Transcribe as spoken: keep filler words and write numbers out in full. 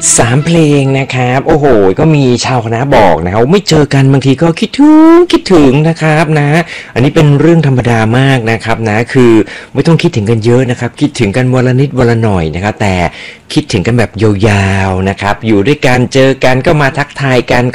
สามเพลงนะครับโอ้โฮก็มีชาวคณะบอกนะครับไม่เจอกันบางทีก็คิดถึงคิดถึงนะครับนะอันนี้เป็นเรื่องธรรมดามากนะครับนะคือไม่ต้องคิดถึงกันเยอะนะครับคิดถึงกันวันละนิดวันละหน่อยนะครับแต่คิดถึงกันแบบยาวๆนะครับอยู่ด้วยกันเจอกันก็มาทักทายกัน